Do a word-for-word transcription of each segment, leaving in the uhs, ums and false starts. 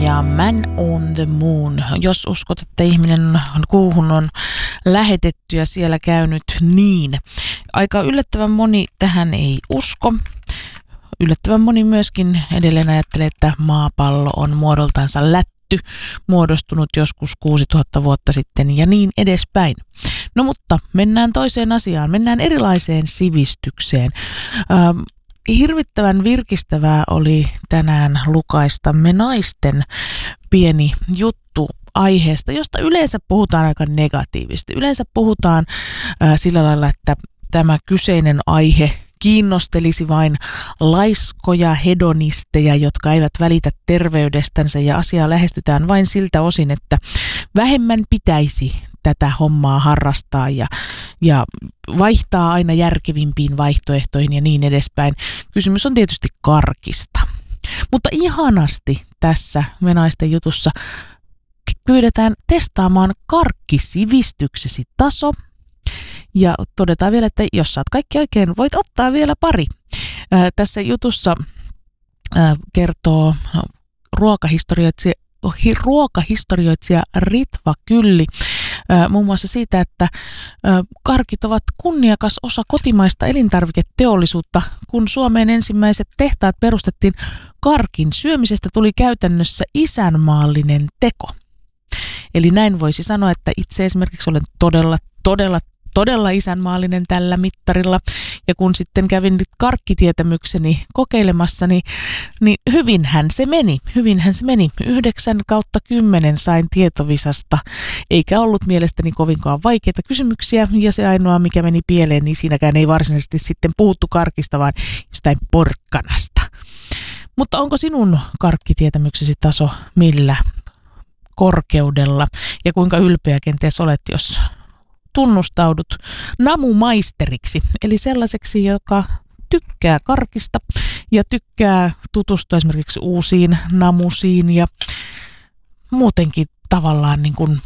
Ja Man on the Moon. Jos uskot, että ihminen kuuhun on lähetetty ja siellä käynyt, niin aika yllättävän moni tähän ei usko. Yllättävän moni myöskin edelleen ajattelee, että maapallo on muodoltansa lätty, muodostunut joskus kuusituhatta vuotta sitten ja niin edespäin. No mutta mennään toiseen asiaan, mennään erilaiseen sivistykseen. Ähm, Hirvittävän virkistävää oli tänään lukaistamme naisten pieni juttu aiheesta, josta yleensä puhutaan aika negatiivisesti. Yleensä puhutaan äh, sillä lailla, että tämä kyseinen aihe kiinnostelisi vain laiskoja hedonisteja, jotka eivät välitä terveydestänsä, ja asiaa lähestytään vain siltä osin, että vähemmän pitäisi tätä hommaa harrastaa ja, ja vaihtaa aina järkevimpiin vaihtoehtoihin ja niin edespäin. Kysymys on tietysti karkista. Mutta ihanasti tässä Me naisten jutussa pyydetään testaamaan karkkisivistyksesi taso. Ja todetaan vielä, että jos saat kaikki oikein, voit ottaa vielä pari. Ää, tässä jutussa ää, kertoo ruokahistorioitsija, ruokahistorioitsija Ritva Kylli ää, muun muassa siitä, että ää, karkit ovat kunniakas osa kotimaista elintarviketeollisuutta. Kun Suomeen ensimmäiset tehtaat perustettiin, karkin syömisestä tuli käytännössä isänmaallinen teko. Eli näin voisi sanoa, että itse esimerkiksi olen todella, todella, todella isänmaallinen tällä mittarilla. Ja kun sitten kävin nyt karkkitietämykseni kokeilemassa, niin, niin hyvinhän se meni. Hyvinhän se meni. Yhdeksän kautta kymmenen sain Tietovisasta, eikä ollut mielestäni kovinkaan vaikeita kysymyksiä. Ja se ainoa, mikä meni pieleen, niin siinäkään ei varsinaisesti sitten puhuttu karkista, vaan jostain porkkanasta. Mutta onko sinun karkkitietämyksesi taso millä korkeudella ja kuinka ylpeä kenties olet, jos tunnustaudut namumaisteriksi, eli sellaiseksi, joka tykkää karkista ja tykkää tutustua esimerkiksi uusiin namusiin ja muutenkin tavallaan niin kuin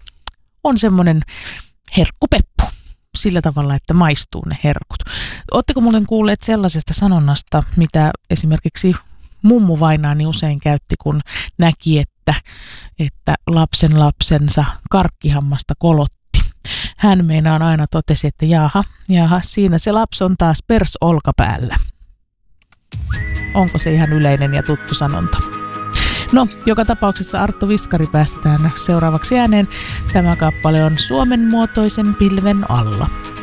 on semmoinen herkkupeppu sillä tavalla, että maistuu ne herkut. Oletteko muuten kuulleet sellaisesta sanonnasta, mitä esimerkiksi mummu vainaani usein käytti, kun näki, että, että lapsen lapsensa karkkihammasta kolotti. Hän meinaan aina totesi, että jaha, jaha, siinä se lapsi on taas pers olkapäällä. Onko se ihan yleinen ja tuttu sanonta? No, joka tapauksessa Arttu Viskari päästetään seuraavaksi ääneen. Tämä kappale on Suomen muotoisen pilven alla.